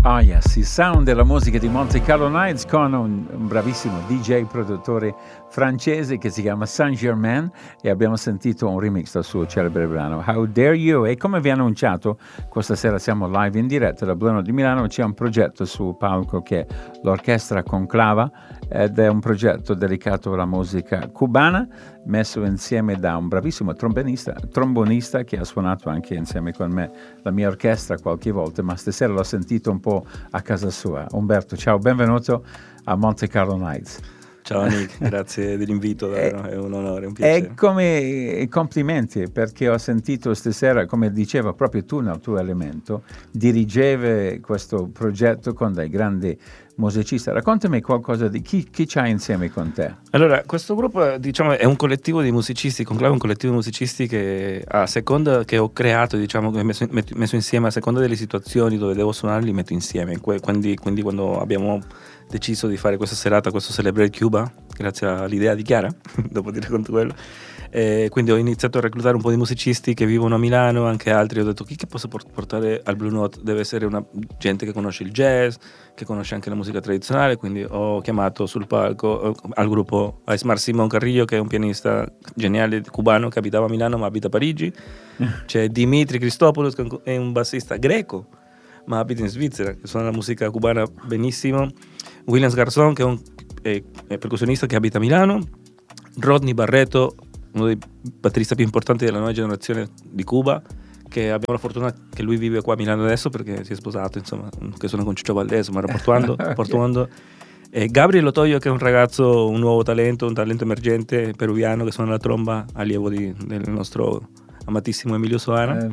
Ah yes, il sound della musica di Monte Carlo Nights con un bravissimo DJ produttore francese che si chiama Saint-Germain, e abbiamo sentito un remix del suo celebre brano How Dare You. E come vi ho annunciato, questa sera siamo live in diretta da Blueno di Milano. C'è un progetto sul palco che è l'Orchestra Conclava, ed è un progetto dedicato alla musica cubana, messo insieme da un bravissimo trombonista che ha suonato anche insieme con me la mia orchestra qualche volta, ma stasera l'ho sentito un po' a casa sua. Umberto, ciao, benvenuto a Monte Carlo Nights. Ciao Nick, grazie dell'invito, è un onore, un piacere. E come complimenti, perché ho sentito stasera, come diceva proprio tu nel tuo elemento, dirigeve questo progetto con dei grandi musicisti. Raccontami qualcosa di chi c'hai insieme con te. Allora, questo gruppo, diciamo, è un collettivo di musicisti, Conclave è un collettivo di musicisti che a seconda che ho creato, diciamo, che ho messo insieme a seconda delle situazioni dove devo suonare, li metto insieme. Quindi quando abbiamo deciso di fare questa serata, questo Celebrate Cuba, grazie all'idea di Chiara, dopo ti racconto quello. Quindi ho iniziato a reclutare un po' di musicisti che vivono a Milano, anche altri. Ho detto chi che posso portare al Blue Note deve essere una gente che conosce il jazz, che conosce anche la musica tradizionale, quindi ho chiamato sul palco al gruppo Aismar Simón Carrillo, che è un pianista geniale cubano che abitava a Milano ma abita a Parigi. C'è Dimitri Christopoulos, che è un bassista greco ma abita in Svizzera, che suona la musica cubana benissimo. Williams Garzón, che è un percussionista che abita a Milano. Rodney Barreto, uno dei batteristi più importanti della nuova generazione di Cuba, che abbiamo la fortuna che lui vive qua a Milano adesso perché si è sposato, insomma, che suona con Ciccio Valdés, ma era portuando. E Gabriel Otoyo, che è un ragazzo, un nuovo talento, un talento emergente peruviano che suona la tromba, allievo del nostro amatissimo Emilio Soana.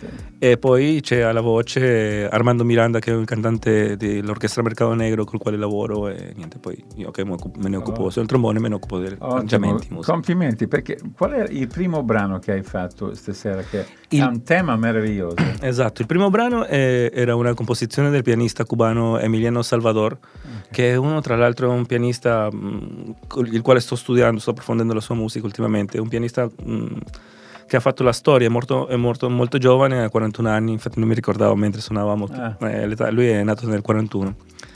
E poi c'è alla voce Armando Miranda, che è un cantante dell'Orchestra Mercado Negro col quale lavoro, e niente, poi io che me ne occupo sul trombone, me ne occupo dei arrangiamenti. Complimenti, perché qual è il primo brano che hai fatto stasera, che è un tema meraviglioso? Esatto, il primo brano era una composizione del pianista cubano Emiliano Salvador, che è uno, tra l'altro, un pianista con il quale sto approfondendo la sua musica ultimamente. È un pianista che ha fatto la storia, è morto molto giovane, a 41 anni, infatti non mi ricordavo mentre suonavamo l'età. Lui è nato nel 41,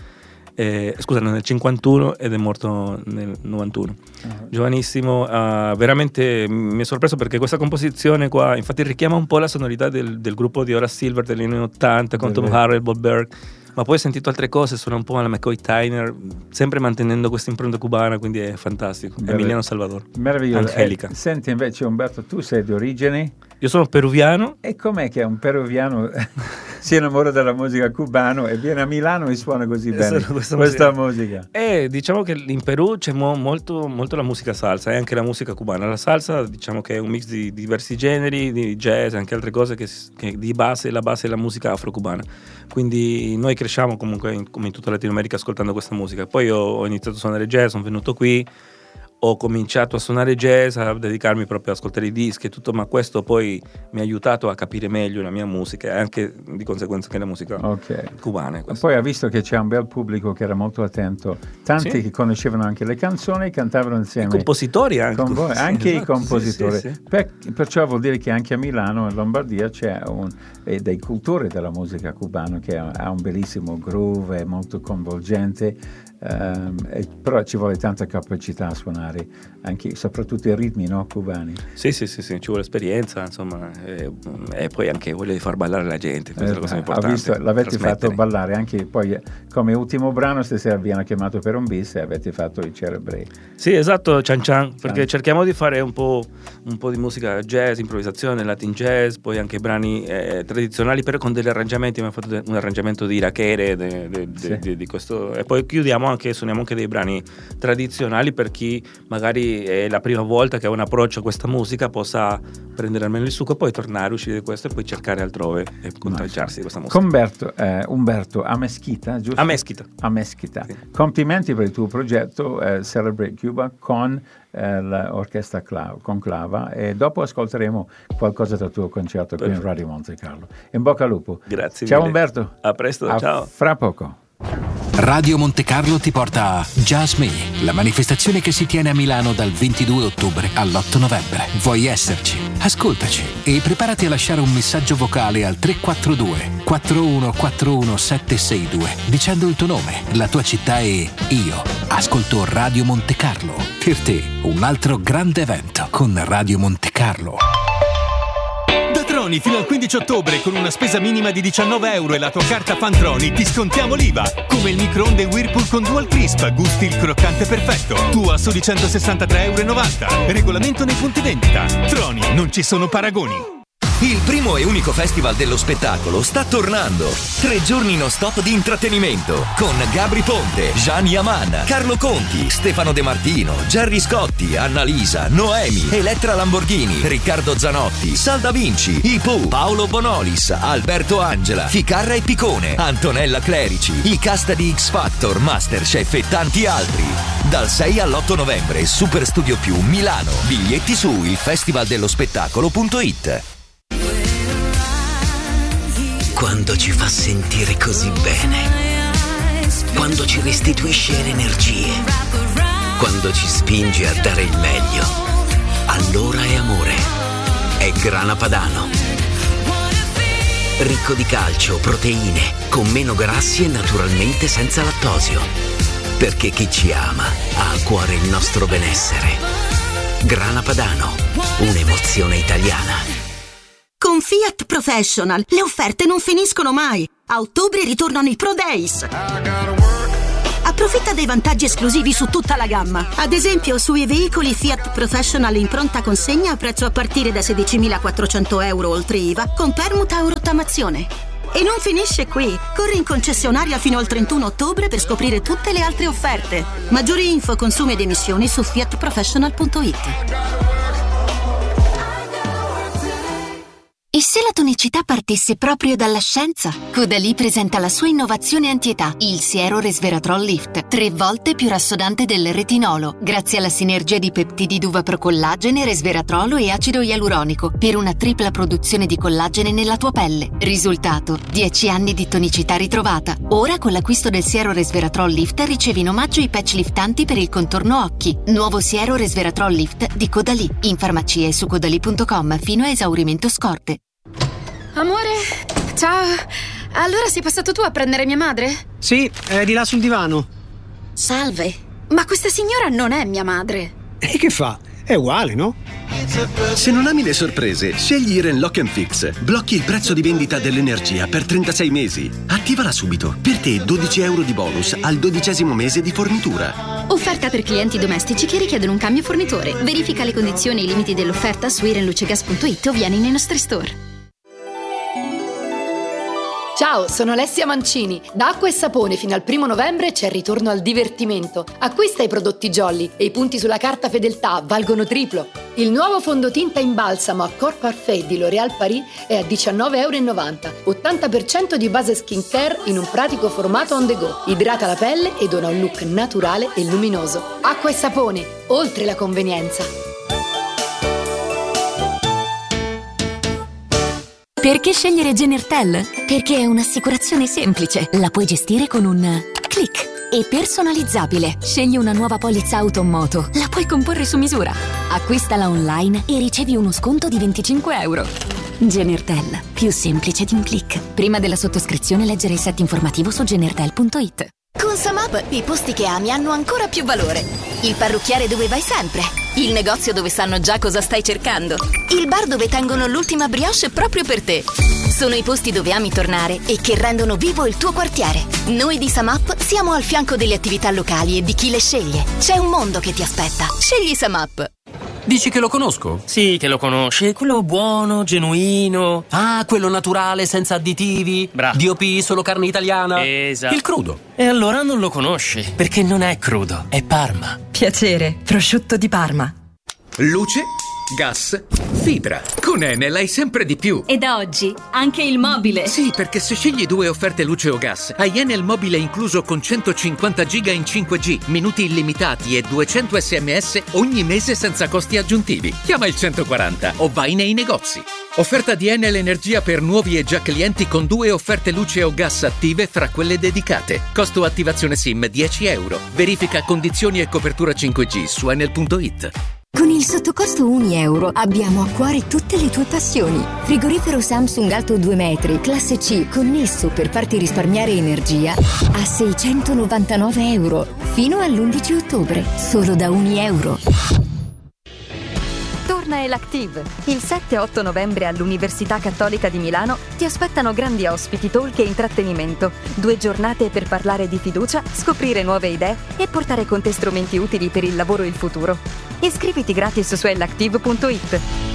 nel 51, ed è morto nel 91. Giovanissimo. Veramente mi è sorpreso perché questa composizione qua infatti richiama un po' la sonorità del gruppo di Horace Silver degli anni 80 con Tom Harrell, Bob Berg, ma poi ho sentito altre cose, suona un po' alla McCoy Tyner, sempre mantenendo questa impronta cubana, quindi è fantastico. Emiliano Salvador. Meraviglioso. Angelica. Senti invece, Umberto, tu sei di origini? Io sono peruviano. E com'è che un peruviano si innamora della musica cubana e viene a Milano e suona così bene questa musica? Diciamo che in Perù c'è molto la musica salsa e anche la musica cubana. La salsa, diciamo che è un mix di diversi generi, di jazz e anche altre cose che di base, la base è la musica afro-cubana. Quindi noi cresciamo comunque come in tutta Latino America ascoltando questa musica. Poi ho iniziato a suonare jazz, sono venuto qui, ho cominciato a suonare jazz, a dedicarmi proprio a ascoltare i dischi e tutto, ma questo poi mi ha aiutato a capire meglio la mia musica e anche di conseguenza che la musica cubana. Poi ha visto che c'è un bel pubblico che era molto attento, tanti che conoscevano anche le canzoni, cantavano insieme. I compositori anche. Con voi, anche esatto, i compositori. Sì. Perciò vuol dire che anche a Milano e Lombardia c'è dei cultori della musica cubana che ha un bellissimo groove, è molto coinvolgente. Però ci vuole tanta capacità a suonare anche, soprattutto i ritmi, no, cubani. Sì, ci vuole esperienza, insomma, e poi anche voglia di far ballare la gente, questa è la cosa importante. Ho visto, l'avete fatto ballare anche poi come ultimo brano, stasera vi hanno chiamato per un bis e avete fatto i Celebrate. Sì, esatto, Chan Chan, perché cerchiamo di fare un po' di musica jazz, improvvisazione, Latin jazz, poi anche brani tradizionali, però con degli arrangiamenti. Abbiamo fatto un arrangiamento di Irachere di questo, e poi suoniamo anche dei brani tradizionali per chi magari è la prima volta che ha un approccio a questa musica, possa prendere almeno il succo e poi tornare, uscire di questo e poi cercare altrove e contagiarsi di questa musica. Umberto a Mesquita, giusto? A Mesquita. Sì. Complimenti per il tuo progetto Celebrate Cuba con l'Orchestra Conclava, e dopo ascolteremo qualcosa dal tuo concerto qui in Radio Monte Carlo. In bocca al lupo. Grazie Ciao mille. Umberto. A presto, ciao. Fra poco. Radio Monte Carlo ti porta a Jazz Me, la manifestazione che si tiene a Milano dal 22 ottobre all'8 novembre. Vuoi esserci? Ascoltaci e preparati a lasciare un messaggio vocale al 342 4141 762 dicendo il tuo nome, la tua città e io ascolto Radio Monte Carlo. Per te un altro grande evento con Radio Monte Carlo. Troni fino al 15 ottobre con una spesa minima di €19 e la tua carta Fantroni ti scontiamo l'IVA. Come il microonde Whirlpool con Dual Crisp, gusti il croccante perfetto. Tu a soli €163,90. Regolamento nei punti vendita. Troni, non ci sono paragoni. Il primo e unico festival dello spettacolo sta tornando. 3 giorni non stop di intrattenimento con Gabri Ponte, Gian Yaman, Carlo Conti, Stefano De Martino, Gerry Scotti, Annalisa, Noemi, Elettra Lamborghini, Riccardo Zanotti, Sal Da Vinci, I Pooh, Paolo Bonolis, Alberto Angela, Ficarra e Picone, Antonella Clerici, i cast di X Factor, Masterchef e tanti altri. Dal 6 all'8 novembre, Super Studio Più Milano. Biglietti su ilfestivaldellospettacolo.it. Quando ci fa sentire così bene, quando ci restituisce energie, quando ci spinge a dare il meglio, allora è amore. È Grana Padano. Ricco di calcio, proteine, con meno grassi e naturalmente senza lattosio. Perché chi ci ama ha a cuore il nostro benessere. Grana Padano, un'emozione italiana. Con Fiat Professional le offerte non finiscono mai. A ottobre ritornano i Pro Days. Approfitta dei vantaggi esclusivi su tutta la gamma. Ad esempio sui veicoli Fiat Professional in pronta consegna a prezzo a partire da €16.400 oltre IVA con permuta o rottamazione. E non finisce qui. Corri in concessionaria fino al 31 ottobre per scoprire tutte le altre offerte. Maggiori info, consumi ed emissioni su fiatprofessional.it. E se la tonicità partisse proprio dalla scienza? Caudalie presenta la sua innovazione antietà, il siero resveratrol lift, 3 volte più rassodante del retinolo, grazie alla sinergia di peptidi d'uva procollagene, resveratrolo e acido ialuronico, per una tripla produzione di collagene nella tua pelle. Risultato: 10 anni di tonicità ritrovata. Ora con l'acquisto del siero resveratrol lift ricevi in omaggio i patch liftanti per il contorno occhi. Nuovo siero resveratrol lift di Caudalie, in farmacia e su caudalie.com fino a esaurimento scorte. Amore, ciao. Allora sei passato tu a prendere mia madre? Sì, è di là sul divano. Salve, ma questa signora non è mia madre. E che fa? È uguale, no? Se non ami le sorprese, scegli Iren Lock & Fix. Blocchi il prezzo di vendita dell'energia per 36 mesi. Attivala subito. Per te €12 di bonus al 12° mese di fornitura. Offerta per clienti domestici che richiedono un cambio fornitore. Verifica le condizioni e i limiti dell'offerta su irenlucegas.it o vieni nei nostri store. Ciao, sono Alessia Mancini. Da Acqua e Sapone fino al 1 novembre c'è il ritorno al divertimento. Acquista i prodotti Jolly e i punti sulla carta fedeltà valgono triplo. Il nuovo fondotinta in balsamo a Corps Parfait di L'Oréal Paris è a €19,90. 80% di base skincare in un pratico formato on the go. Idrata la pelle e dona un look naturale e luminoso. Acqua e Sapone, oltre la convenienza. Perché scegliere Genertel? Perché è un'assicurazione semplice. La puoi gestire con un click e personalizzabile. Scegli una nuova polizza auto o moto. La puoi comporre su misura. Acquistala online e ricevi uno sconto di €25. Genertel, più semplice di un click. Prima della sottoscrizione leggere il set informativo su genertel.it. Con SumUp i posti che ami hanno ancora più valore. Il parrucchiere dove vai sempre. Il negozio dove sanno già cosa stai cercando. Il bar dove tengono l'ultima brioche proprio per te. Sono i posti dove ami tornare e che rendono vivo il tuo quartiere. Noi di SumUp siamo al fianco delle attività locali e di chi le sceglie. C'è un mondo che ti aspetta. Scegli SumUp. Dici che lo conosco? Sì, che lo conosci. Quello buono, genuino. Ah, quello naturale, senza additivi. Bravo. DOP, solo carne italiana. Esatto. Il crudo. E allora non lo conosci, perché non è crudo, è Parma. Piacere, prosciutto di Parma. Luce, gas, fibra. Con Enel hai sempre di più. E da oggi anche il mobile. Sì, perché se scegli 2 offerte luce o gas, hai Enel mobile incluso con 150 giga in 5G, minuti illimitati e 200 SMS ogni mese senza costi aggiuntivi. Chiama il 140 o vai nei negozi. Offerta di Enel Energia per nuovi e già clienti con 2 offerte luce o gas attive fra quelle dedicate. Costo attivazione SIM €10. Verifica condizioni e copertura 5G su enel.it. Con il sottocosto €1 abbiamo a cuore tutte le tue passioni. Frigorifero Samsung alto 2 metri, classe C, connesso per farti risparmiare energia a €699, fino all'11 ottobre, solo da €1. Torna Elactive. Il 7-8 novembre all'Università Cattolica di Milano ti aspettano grandi ospiti, talk e intrattenimento. 2 giornate per parlare di fiducia, scoprire nuove idee e portare con te strumenti utili per il lavoro e il futuro. Iscriviti gratis su elactive.it.